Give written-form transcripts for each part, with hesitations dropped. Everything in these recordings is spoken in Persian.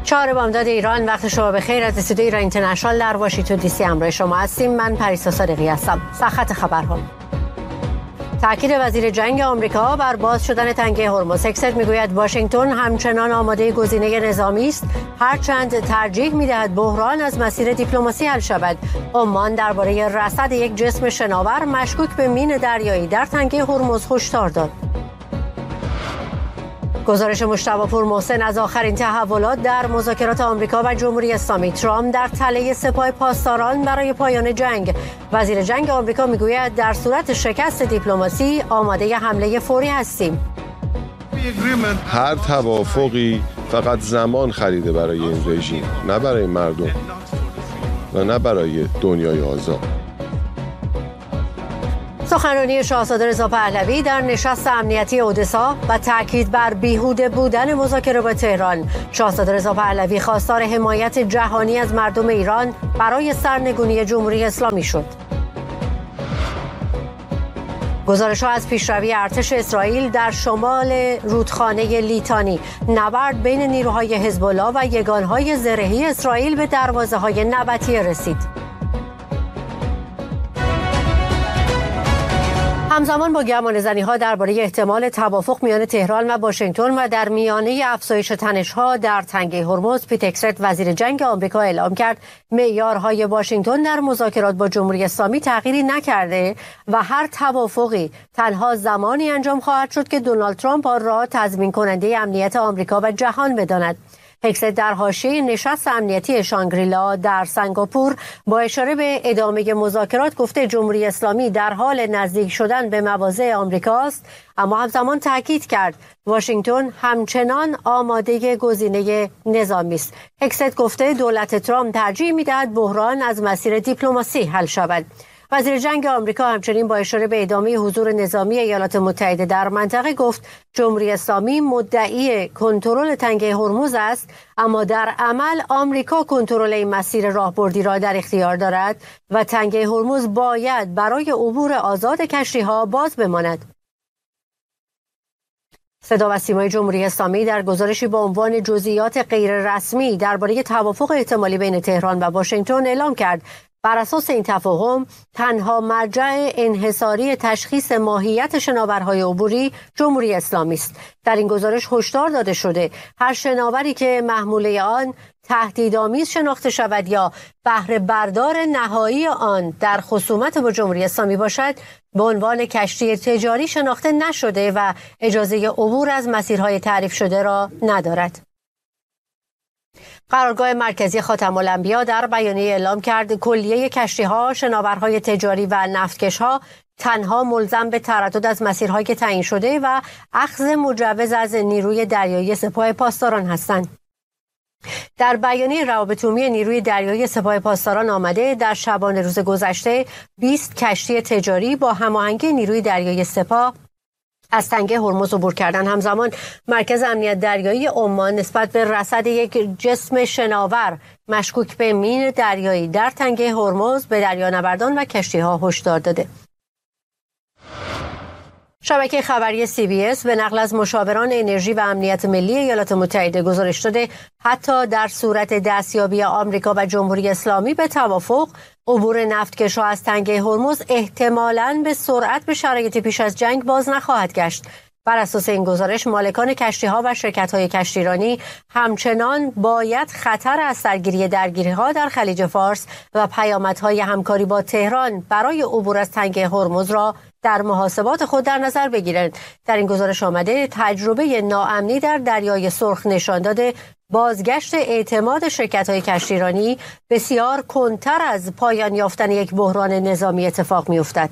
4 بامداد ایران، وقت شما بخیر. از استودیو ایران اینترنشنال در واشنگتن دی سی همراه شما هستیم. من پریسا صادقی هستم. سرخط خبرها. تاکید وزیر جنگ آمریکا بر باز شدن تنگه هرمز. هکست میگوید واشنگتن همچنان آماده گزینه نظامی است، هرچند ترجیح میدهد بحران از مسیر دیپلماسی حل شود. عمان درباره رصد یک جسم شناور مشکوک به مین دریایی در تنگه هرمز هشدار داد. گزارش مجتبی پورمحسن از آخرین تحولات در مذاکرات آمریکا و جمهوری اسلامی. ترامپ در تله سپاه پاسداران برای پایان جنگ. وزیر جنگ آمریکا میگوید در صورت شکست دیپلماسی آماده حمله فوری هستیم. هر توافقی فقط زمان خریده برای این رژیم، نه برای مردم و نه برای دنیای آزاد. سخنرانی شاهزاده رضا پهلوی در نشست امنیتی اودسا و تاکید بر بیهوده بودن مذاکره با تهران. شاهزاده رضا پهلوی خواستار حمایت جهانی از مردم ایران برای سرنگونی جمهوری اسلامی شد. گزارش‌ها از پیشروی ارتش اسرائیل در شمال رودخانه لیتانی. نبرد بین نیروهای حزب الله و یگانهای زرهی اسرائیل به دروازه‌های نبطیه رسید. همزمان با گمانه‌زنی‌ها درباره احتمال توافق میان تهران و واشنگتن و در میانه افزایش تنش‌ها در تنگه هرمز، پیت هگست وزیر جنگ آمریکا اعلام کرد معیارهای واشنگتن در مذاکرات با جمهوری اسلامی تغییری نکرده و هر توافقی تنها زمانی انجام خواهد شد که دونالد ترامپ آن را تضمین کننده امنیت آمریکا و جهان بداند. هگست در حاشیه نشست امنیتی شانگریلا در سنگاپور با اشاره به ادامه مذاکرات گفته جمهوری اسلامی در حال نزدیک شدن به مواضع آمریکاست، اما همزمان تاکید کرد واشنگتن همچنان آماده گزینه نظامی است. هگست گفته دولت ترامپ ترجیح می‌دهد بحران از مسیر دیپلماسی حل شود. وزیر جنگ آمریکا همچنین با اشاره به ادامه حضور نظامی ایالات متحده در منطقه گفت جمهوری اسلامی مدعی کنترل تنگه هرمز است، اما در عمل آمریکا کنترل این مسیر راهبردی را در اختیار دارد و تنگه هرمز باید برای عبور آزاد کشتی‌ها باز بماند. صدا و سیمای جمهوری اسلامی در گزارشی با عنوان جزئیات غیررسمی درباره توافق احتمالی بین تهران و واشنگتن اعلام کرد بر اساس این تفاهم تنها مرجع انحصاری تشخیص ماهیت شناورهای عبوری جمهوری اسلامی است. در این گزارش هشدار داده شده هر شناوری که محموله آن تهدیدآمیز شناخته شود یا بهره بردار نهایی آن در خصومت با جمهوری اسلامی باشد به عنوان کشتی تجاری شناخته نشده و اجازه عبور از مسیرهای تعریف شده را ندارد. قرارگاه مرکزی خاتم الانبیا در بیانیه اعلام کرد کلیه کشتی‌ها، شناورهای تجاری و نفتکش‌ها تنها ملزم به تردد از مسیرهای تعیین شده و اخذ مجوز از نیروی دریایی سپاه پاسداران هستند. در بیانیه روابط عمومی نیروی دریایی سپاه پاسداران آمده در شبانه روز گذشته 20 کشتی تجاری با هماهنگی نیروی دریایی سپاه از تنگه هرمز عبور کردن. همزمان مرکز امنیت دریایی عمان نسبت به رصد یک جسم شناور مشکوک به مین دریایی در تنگه هرمز به دریانوردان و کشتی‌ها هشدار داده. شبکه خبری CBS به نقل از مشاوران انرژی و امنیت ملی ایالات متحده گزارش داده حتی در صورت دستیابی آمریکا و جمهوری اسلامی به توافق، عبور نفتکش‌ها از تنگه هرمز احتمالاً به سرعت به شرایط پیش از جنگ باز نخواهد گشت. بر اساس این گزارش مالکان کشتی‌ها و شرکت‌های کشتیرانی همچنان باید خطر از سرگیری درگیری‌ها در خلیج فارس و پیامدهای همکاری با تهران برای عبور از تنگه هرمز را در محاسبات خود در نظر بگیرند. در این گزارش آمده تجربه ناامنی در دریای سرخ نشان داده بازگشت اعتماد شرکت‌های کشتیرانی بسیار کندتر از پایان یافتن یک بحران نظامی اتفاق می‌افتد.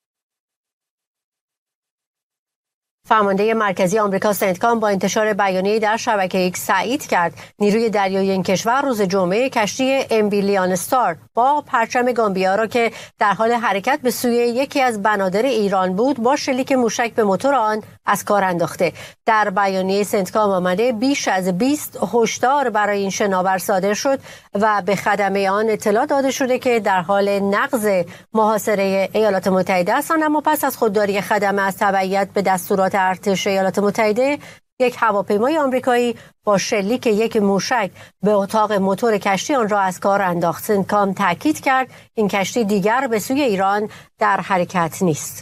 فرمانده مرکزی آمریکا سنتکام با انتشار بیانیه‌ای در شبکه ایکس تایید کرد نیروی دریایی این کشور روز جمعه کشتی امبیلیان استار با پرچم گامبیا را که در حال حرکت به سوی یکی از بنادر ایران بود با شلیک موشک به موتور آن از کار انداخته. در بیانیه سنتکام آمده بیش از 20 هشدار برای این شناور صادر شد و به خدمه آن اطلاع داده شده که در حال نقض محاصره ایالات متحده هستند، اما پس از خودداری خدمه از تبعیت به دستورات ارتش ایالات متحده یک هواپیمای آمریکایی با شلیک یک موشک به اتاق موتور کشتی آن را از کار انداخت. سنتکام تاکید کرد این کشتی دیگر به سوی ایران در حرکت نیست.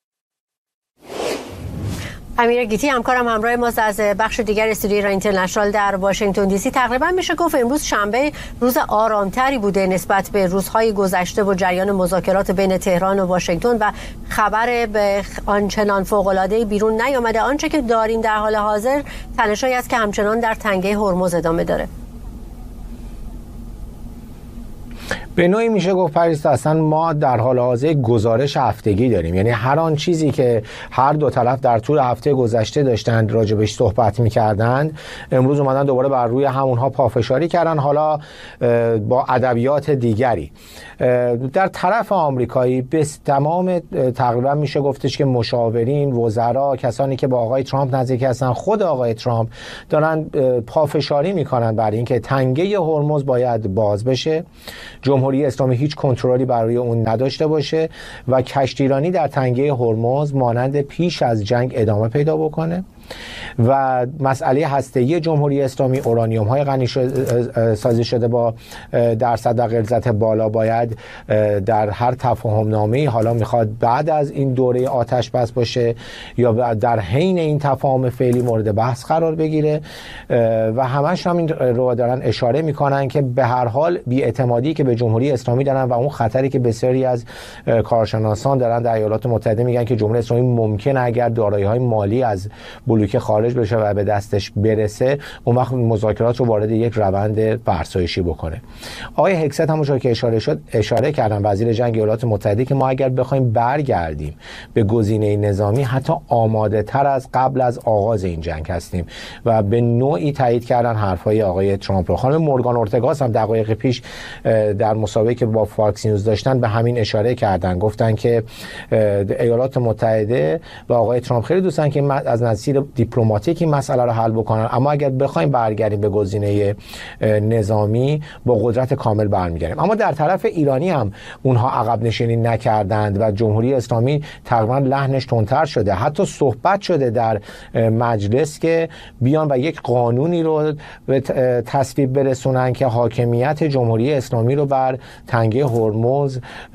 امیر گیتی همکارم همراه ماست از بخش دیگر استودیو ایران اینترنشنال در واشنگتن دی سی. تقریبا میشه گفت امروز شنبه روز آرامتری بوده نسبت به روزهای گذشته و جریان مذاکرات بین تهران و واشنگتن و خبر به آنچنان فوق‌العاده‌ای بیرون نیامده. آنچه که داریم در حال حاضر تنش‌هایی است که همچنان در تنگه هرمز ادامه داره. به نوعی میشه گفت پریسا اصلا ما در حال حاضر گزارش هفتگی داریم، یعنی هر آن چیزی که هر دو طرف در طول هفته گذشته داشتند راجبش صحبت میکردند امروز اومدن دوباره بر روی همونها پافشاری کردن، حالا با ادبیات دیگری. در طرف آمریکایی به تمام تقریبا میشه گفتش که مشاورین، وزرا، کسانی که با آقای ترامپ نزدیک هستن، خود آقای ترامپ دارن پافشاری میکنن برای اینکه تنگه هرمز باید باز بشه، جمهوری اسلامی هیچ کنترلی برای اون نداشته باشه و کشتیرانی در تنگه هرمز مانند پیش از جنگ ادامه پیدا بکنه و مسئله هسته‌ای جمهوری اسلامی، اورانیوم های غنی سازی شده با درصد و غلظت بالا باید در هر تفاهم نامه‌ای، حالا میخواد بعد از این دوره آتش بس باشه یا در حین این تفاهم فعلی مورد بحث قرار بگیره و همش هم این رو دارن اشاره میکنن که به هر حال بی‌اعتمادی که به جمهوری اسلامی دارن و اون خطری که بسیاری از کارشناسان دارن در ایالات متحده میگن که جمهوری اسلامی ممکنه اگر دارایی‌های مالی از بلوک خارج بشه و به دستش برسه اون وقت مذاکرات رو وارد یک روند فرسایشی بکنه. آقای هکست همونطور که اشاره کردن وزیر جنگ ایالات متحده که ما اگر بخوایم برگردیم به گزینه نظامی حتی آماده تر از قبل از آغاز این جنگ هستیم و به نوعی تایید کردن حرفای آقای ترامپ رو. خانم مورگان اورتگاس هم دقایق پیش در مسابقه که با فاکس نیوز داشتن به همین اشاره کردن، گفتن که ایالات متحده و آقای ترامپ خیلی دوستن که از نظیر دیپلماتیک این مسئله رو حل بکنن، اما اگر بخوایم برگردیم به گزینه نظامی با قدرت کامل برمیگردیم. اما در طرف ایرانی هم اونها عقب نشینی نکردند و جمهوری اسلامی تقریبا لحنش تندتر شده. حتی صحبت شده در مجلس که بیان و یک قانونی رو به تصویب برسونن که حاکمیت جمهوری اسلامی رو بر تنگه هرمز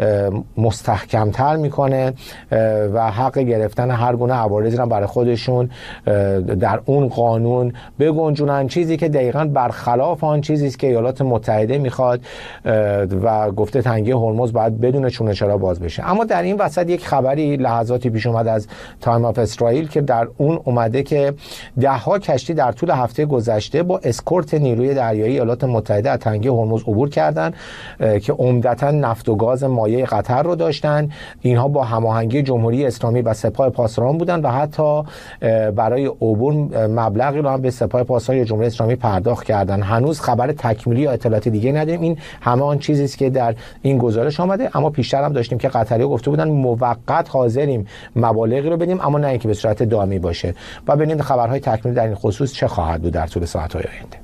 مستحکمتر میکنه و حق گرفتن هر گونه عوارضی رو برای خودشون در اون قانون بگنجونن، چیزی که دقیقاً برخلاف آن چیزی است که ایالات متحده میخواد و گفته تنگه هرمز باید بدون چونه چرا باز بشه. اما در این وسط یک خبری لحظاتی پیش اومد از تایم آف اسرائیل که در اون اومده که 10 کشتی در طول هفته گذشته با اسکورت نیروی دریایی ایالات متحده از تنگه هرمز عبور کردند که عمدتاً نفت و گاز مایع قطر رو داشتن. اینها با هماهنگی جمهوری اسلامی و سپاه پاسداران بودند و حتی برای عبور مبلغی رو هم به سپاه پاسداران جمهوری اسلامی پرداخت کردن. هنوز خبر تکمیلی یا اطلاعات دیگه نداریم. این همه آن چیزی است که در این گزارش آمده، اما پیشتر هم داشتیم که قطری‌ها گفته بودن موقت حاضریم مبالغی رو بدیم اما نه اینکه به صورت دائمی باشه و ببینید خبرهای تکمیلی در این خصوص چه خواهد بود در طول ساعت‌های آینده.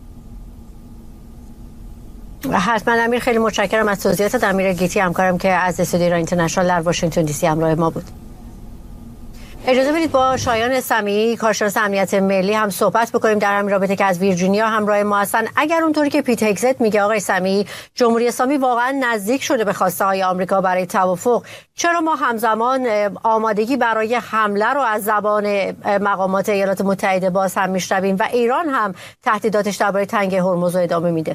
حتما امیر، خیلی متشکرم از توضیحاتت. امیر گیتی همکارم که از استودیو ایران اینترنشنال در واشنگتن دی سی همراه ما بود. اجازه بدید با شایان سمیعی کارشناس امنیت ملی هم صحبت بکنیم در همین رابطه که از ویرجینیا همراه ما هستن. اگر اونطوری که پیت هگزت میگه آقای سمیعی جمهوری اسلامی واقعا نزدیک شده به خواسته های آمریکا برای توافق، چرا ما همزمان آمادگی برای حمله رو از زبان مقامات ایالات متحده باز هم میشنویم و ایران هم تهدیداتش درباره تنگه هرمز رو ادامه میده؟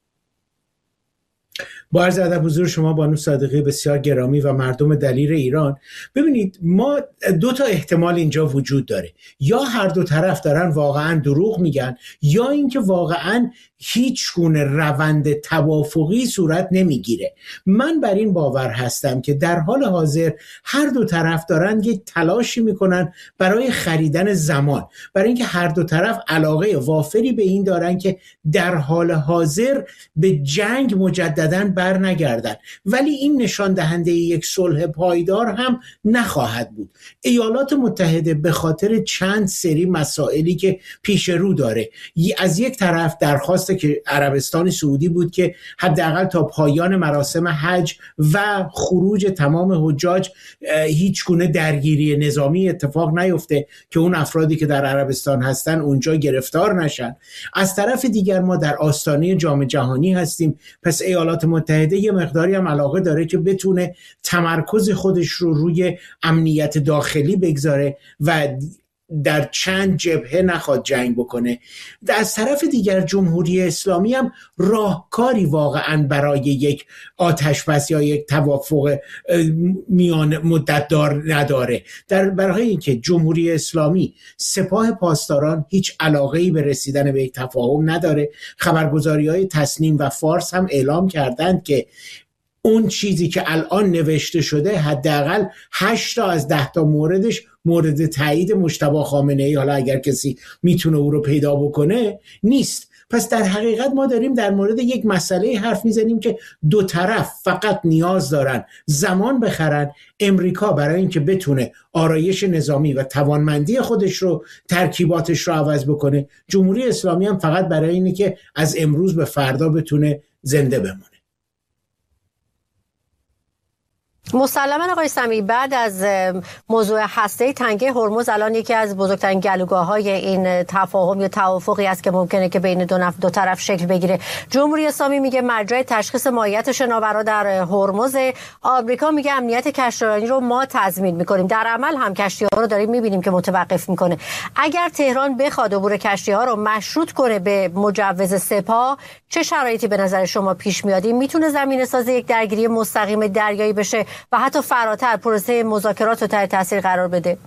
با عرض ادب حضور شما بانو صادقی بسیار گرامی و مردم دلیر ایران، ببینید ما 2 احتمال اینجا وجود داره، یا هر دو طرف دارن واقعا دروغ میگن یا اینکه واقعا هیچ گونه روند توافقی صورت نمیگیره. من بر این باور هستم که در حال حاضر هر دو طرف دارن یک تلاشی میکنن برای خریدن زمان، برای اینکه هر دو طرف علاقه وافری به این دارن که در حال حاضر به جنگ مجددا زدن بر نگردن. ولی این نشان دهنده یک صلح پایدار هم نخواهد بود. ایالات متحده به خاطر چند سری مسائلی که پیش رو داره، از یک طرف درخواست که عربستان سعودی بود که حداقل تا پایان مراسم حج و خروج تمام حجاج هیچ گونه درگیری نظامی اتفاق نیفته که اون افرادی که در عربستان هستن اونجا گرفتار نشن. از طرف دیگر ما در آستانه جام جهانی هستیم، پس ایالات متحده یه مقداری هم علاقه داره که بتونه تمرکز خودش رو روی امنیت داخلی بگذاره و در چند جبهه نخواد جنگ بکنه. از طرف دیگر جمهوری اسلامی هم راهکاری واقعا برای یک آتشبس یا یک توافق میان مدت دار نداره. برای اینکه جمهوری اسلامی سپاه پاسداران هیچ علاقه‌ای به رسیدن به یک تفاهم نداره. خبرگزاری‌های تسنیم و فارس هم اعلام کردند که اون چیزی که الان نوشته شده حداقل 8 تا از 10 تا موردش مورد تایید مجتبی خامنه‌ای، حالا اگر کسی میتونه او رو پیدا بکنه، نیست. پس در حقیقت ما داریم در مورد یک مسئله حرف میزنیم که دو طرف فقط نیاز دارن زمان بخرن. امریکا برای اینکه بتونه آرایش نظامی و توانمندی خودش رو، ترکیباتش رو عوض بکنه. جمهوری اسلامی هم فقط برای اینه که از امروز به فردا بتونه زنده بمونه. مسلماً آقای سمیعی، بعد از موضوع هسته تنگه هرمز الان یکی از بزرگترین گلوگاه‌های این تفاهم یا توافقی است که ممکنه که بین دو طرف شکل بگیره. جمهوری اسلامی میگه مرجع تشخیص ماهیت شناورا در هرمز، آمریکا میگه امنیت کشتیرانی رو ما تضمین میکنیم. در عمل هم کشتی‌ها رو داریم میبینیم که متوقف میکنه. اگر تهران بخواد عبور کشتی‌ها رو مشروط کنه به مجوز سپاه، چه شرایطی به نظر شما پیش میاد؟ این میتونه زمینه‌ساز یک درگیری مستقیم دریایی بشه و حتی فراتر پروسه مذاکرات رو تحت تاثیر قرار بده؟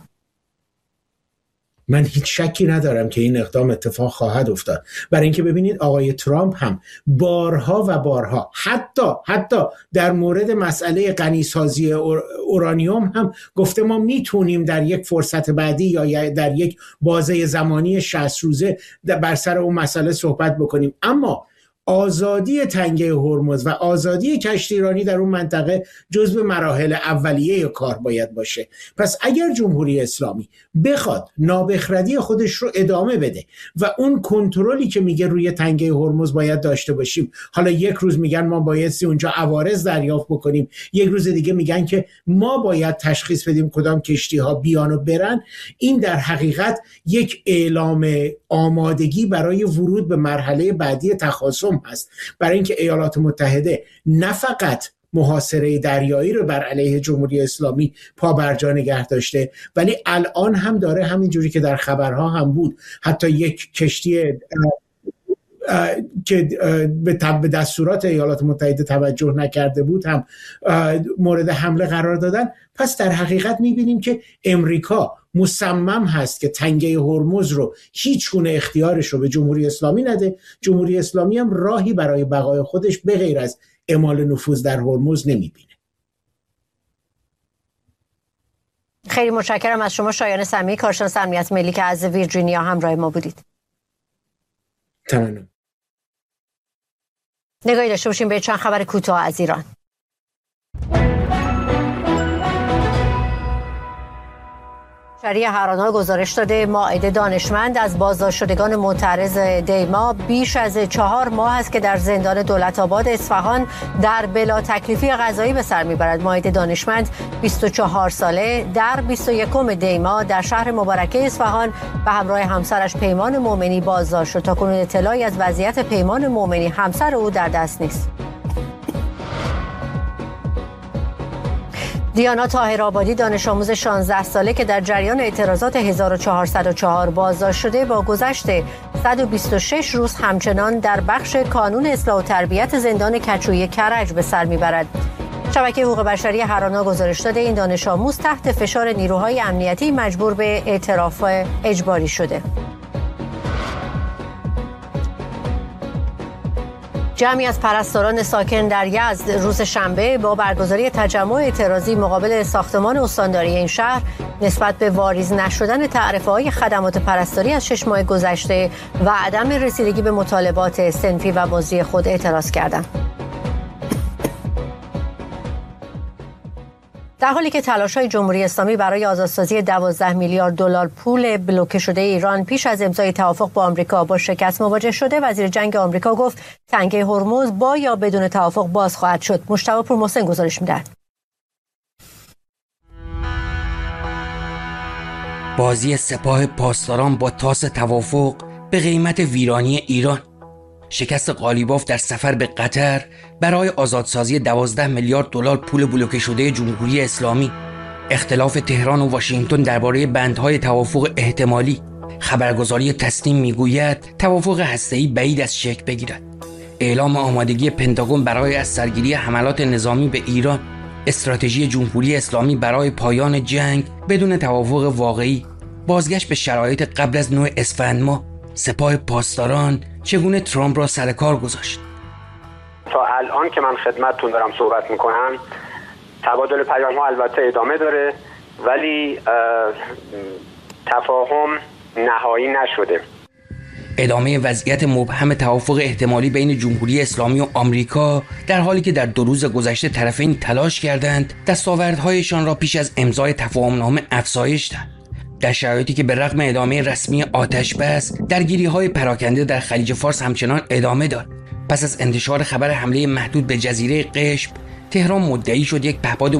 من هیچ شکی ندارم که این اقدام اتفاق خواهد افتاد. برای اینکه ببینید آقای ترامپ هم بارها و بارها حتی در مورد مسئله غنیسازی اورانیوم هم گفته ما میتونیم در یک فرصت بعدی یا در یک بازه زمانی 60 روزه بر سر اون مسئله صحبت بکنیم. اما آزادی تنگه هرمز و آزادی کشتیرانی در اون منطقه جزو مراحل اولیه کار باید باشه. پس اگر جمهوری اسلامی بخواد نابخردی خودش رو ادامه بده و اون کنترلی که میگه روی تنگه هرمز باید داشته باشیم، حالا یک روز میگن ما بایستی اونجا عوارض دریافت بکنیم، یک روز دیگه میگن که ما باید تشخیص بدیم کدام کشتی ها بیان و برن، این در حقیقت یک اعلام آمادگی برای ورود به مرحله بعدی تخاصم هست. برای اینکه ایالات متحده نه فقط محاصره دریایی رو بر علیه جمهوری اسلامی پابرجا نگه داشته، ولی الان هم داره، همینجوری که در خبرها هم بود، حتی یک کشتی که به دستورات ایالات متحده توجه نکرده بود هم مورد حمله قرار دادن. پس در حقیقت میبینیم که امریکا مصمم هست که تنگه هرمز رو هیچ گونه اختیارش رو به جمهوری اسلامی نده. جمهوری اسلامی هم راهی برای بقای خودش به غیر از اعمال نفوذ در هرمز نمیبینه. خیلی متشکرم از شما شایان سمیعی، کارشناس امنیت ملی که از ویرجینیا همراه ما بودید. تمام. نگاهی داشته باشیم به چند خبر کوتاه از ایران. شهریه هرانا گزارش داده مائده دانشمند از بازداشت شدگان معترض دیما بیش از 4 ماه است که در زندان دولت‌آباد اصفهان در بلا تکلیفی قضایی به سر میبرد. مائده دانشمند 24 ساله در 21 دیما در شهر مبارکه اصفهان به همراه همسرش پیمان مومنی بازداشت شد. تاکنون اطلاعی از وضعیت پیمان مومنی همسر او در دست نیست. دیانا طاهرآبادی دانش آموز 16 ساله که در جریان اعتراضات 1404 بازداشت شده، با گذشت 126 روز همچنان در بخش کانون اصلاح و تربیت زندان کچوی کرج به سر میبرد. شبکه حقوق بشری هرانا گزارش داده این دانش آموز تحت فشار نیروهای امنیتی مجبور به اعتراف اجباری شده. جمعی از پرستاران ساکن در یزد روز شنبه با برگزاری تجمع اعتراضی مقابل ساختمان استانداری این شهر نسبت به واریز نشدن تعرفه‌های خدمات پرستاری از 6 ماه گذشته و عدم رسیدگی به مطالبات صنفی و بازی خود اعتراض کردند. در حالی که تلاش‌های جمهوری اسلامی برای آزادسازی 12 میلیارد دلار پول بلوکه شده ایران پیش از امضای توافق با آمریکا با شکست مواجه شده، وزیر جنگ آمریکا گفت تنگه هرمز با یا بدون توافق باز خواهد شد. مجتبی پورمحسن گزارش می‌دهد. بازی سپاه پاسداران با طاس توافق به قیمت ویرانی ایران. شکست قالیباف در سفر به قطر برای آزادسازی 12 میلیارد دلار پول بلوکه شده جمهوری اسلامی. اختلاف تهران و واشنگتن درباره بندهای توافق احتمالی. خبرگزاری تسنیم میگوید توافق هسته‌ای بعید از شکل بگیرد. اعلام آمادگی پنتاگون برای از سرگیری حملات نظامی به ایران. استراتژی جمهوری اسلامی برای پایان جنگ بدون توافق واقعی. بازگشت به شرایط قبل از 9 اسفند ماه. سپاه پاسداران چگونه ترامپ را سر کار گذاشت. تا الان که من خدمتتون دارم صحبت میکنم تبادل پیام ها البته ادامه داره، ولی تفاهم نهایی نشده. ادامه وضعیت مبهم توافق احتمالی بین جمهوری اسلامی و آمریکا در حالی که در 2 روز گذشته طرفین تلاش کردند دستاوردهایشان را پیش از امضای تفاهمنامه افزایش دهند. در شرایطی که به رغم ادامه رسمی آتش بس درگیری‌های پراکنده در خلیج فارس همچنان ادامه دارد. پس از انتشار خبر حمله محدود به جزیره قشم، تهران مدعی شد یک پهپاد